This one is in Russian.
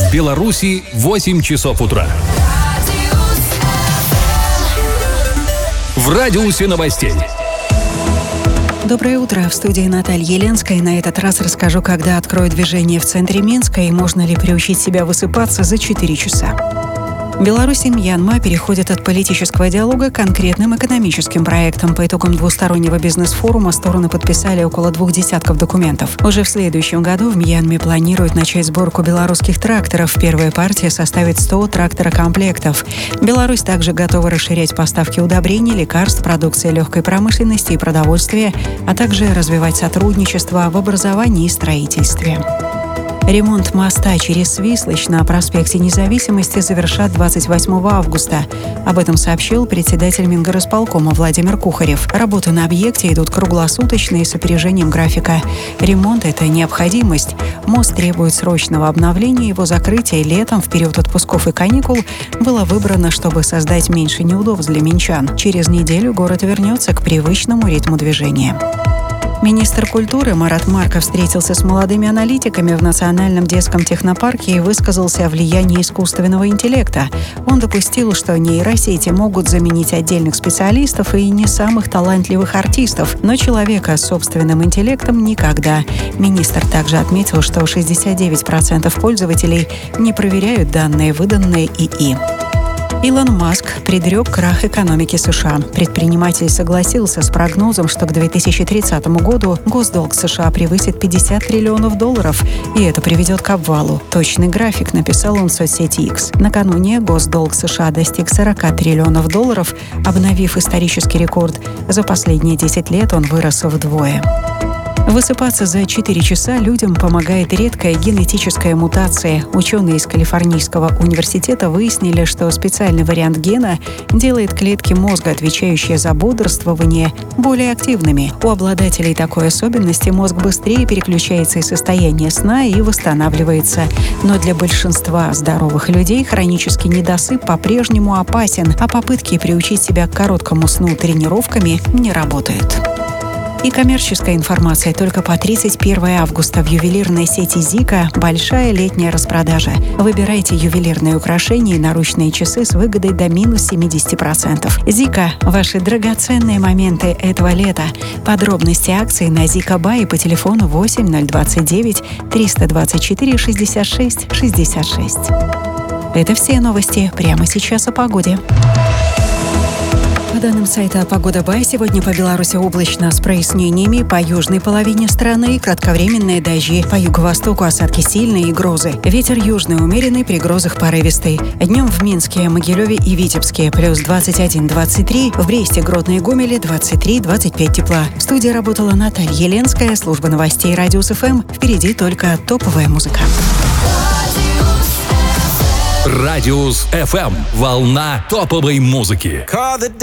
В Беларуси 8 часов утра. В радиусе новостей. Доброе утро. В студии Наталья Еленская. На этот раз расскажу, когда откроют движение в центре Минска и можно ли приучить себя высыпаться за 4 часа. Беларусь и Мьянма переходят от политического диалога к конкретным экономическим проектам. По итогам двустороннего бизнес-форума стороны подписали около 20 документов. Уже в следующем году в Мьянме планируют начать сборку белорусских тракторов. Первая партия составит 100 тракторокомплектов. Беларусь также готова расширять поставки удобрений, лекарств, продукции легкой промышленности и продовольствия, а также развивать сотрудничество в образовании и строительстве. Ремонт моста через Свислочь на проспекте Независимости завершат 28 августа. Об этом сообщил председатель Мингорисполкома Владимир Кухарев. Работы на объекте идут круглосуточно и с опережением графика. Ремонт – это необходимость. Мост требует срочного обновления. Его закрытие летом в период отпусков и каникул было выбрано, чтобы создать меньше неудобств для минчан. Через неделю город вернется к привычному ритму движения. Министр культуры Марат Марков встретился с молодыми аналитиками в Национальном детском технопарке и высказался о влиянии искусственного интеллекта. Он допустил, что нейросети могут заменить отдельных специалистов и не самых талантливых артистов, но человека с собственным интеллектом никогда. Министр также отметил, что 69% пользователей не проверяют данные, выданные ИИ. Илон Маск предрек крах экономики США. Предприниматель согласился с прогнозом, что к 2030 году госдолг США превысит $50 триллионов, и это приведет к обвалу. Точный график написал он в соцсети X. Накануне госдолг США достиг $40 триллионов, обновив исторический рекорд. За последние 10 лет он вырос вдвое. Высыпаться за 4 часа людям помогает редкая генетическая мутация. Ученые из Калифорнийского университета выяснили, что специальный вариант гена делает клетки мозга, отвечающие за бодрствование, более активными. У обладателей такой особенности мозг быстрее переключается из состояния сна и восстанавливается. Но для большинства здоровых людей хронический недосып по-прежнему опасен, а попытки приучить себя к короткому сну тренировками не работают. И коммерческая информация. Только по 31 августа в ювелирной сети «Зика» большая летняя распродажа. Выбирайте ювелирные украшения и наручные часы с выгодой до минус 70%. «Зика» – ваши драгоценные моменты этого лета. Подробности акций на «Зика Бай» по телефону 8029 324 66 66. Это все новости прямо сейчас о погоде. По данным сайта «Погода Бай», сегодня по Беларуси облачно с прояснениями, по южной половине страны кратковременные дожди, по юго-востоку осадки сильные и грозы. Ветер южный умеренный, при грозах порывистый. Днем в Минске, Могилеве и Витебске плюс 21-23, в Бресте, Гродно и Гомеле 23-25 тепла. В студии работала Наталья Еленская, служба новостей «Радиус ФМ». Впереди только топовая музыка. Радиус FM. Волна топовой музыки.